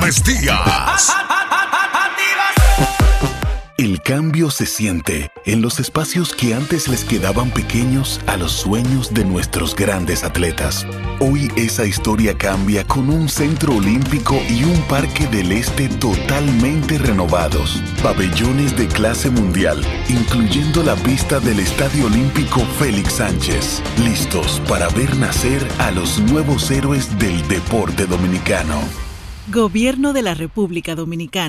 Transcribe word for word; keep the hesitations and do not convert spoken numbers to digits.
Díaz. El cambio se siente en los espacios que antes les quedaban pequeños a los sueños de nuestros grandes atletas. Hoy esa historia cambia con un centro olímpico y un parque del este totalmente renovados. Pabellones de clase mundial, incluyendo la pista del Estadio Olímpico Félix Sánchez. Listos para ver nacer a los nuevos héroes del deporte dominicano. Gobierno de la República Dominicana.